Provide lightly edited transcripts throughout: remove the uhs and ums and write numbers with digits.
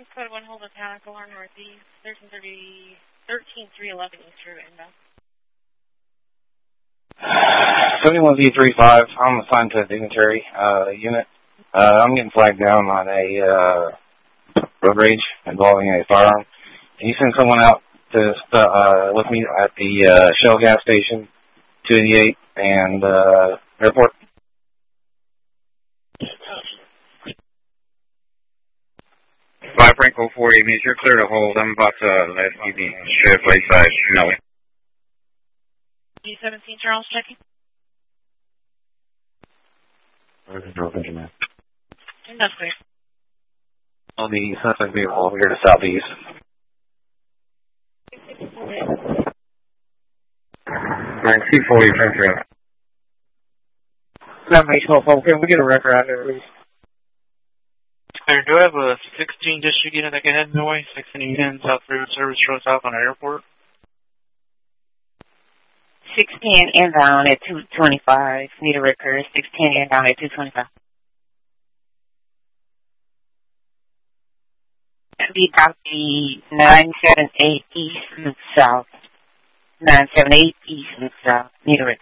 Code 1, hold the panic alarm northeast, 13311 East Route inbound. 71V35, I'm assigned to a dignitary unit. I'm getting flagged down on a road rage involving a firearm. Can you send someone out to with me at the Shell gas station, 288, and airport? 5 Franco 40 means you're clear to hold. I'm about to let you be straight lakeside. No. D17 Charles checking. Benjamin. That's clear. On the suspect vehicle over here to southeast. 240 Central. 712, can we get a record out there, please? Do I have a 16 district unit that can head in the way? 1610 South River Service Road South on our airport. 610 inbound at 225. Need a record. 610 inbound at 225. Be copy 978 east and south. 978 east and south. Need a record.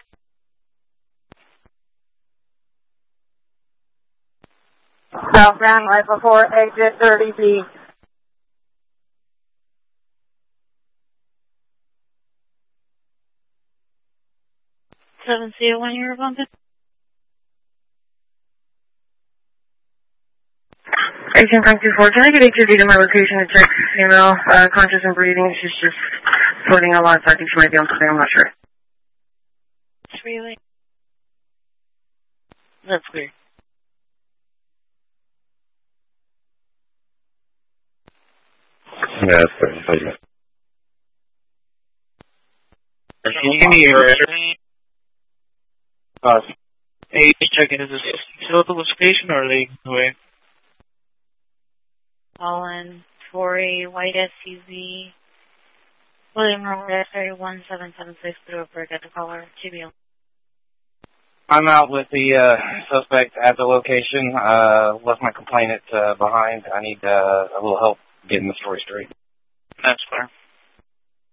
Southbound right before exit 30B. Seven CO1, you're bumping. 18.24, can I get HRD to my location to check female, conscious and breathing? She's just floating a lot, so I think she might be on something, I'm not sure. It's really. That's clear. Yeah, that's good. Can you give me your hey, checking, is this still at the location or are they away? Colin, Tory, white SUV, William Road, 1776, through a brick at the caller, TBL. I'm out with the suspect at the location. Left my complainant behind. I need a little help getting the story straight. That's fair.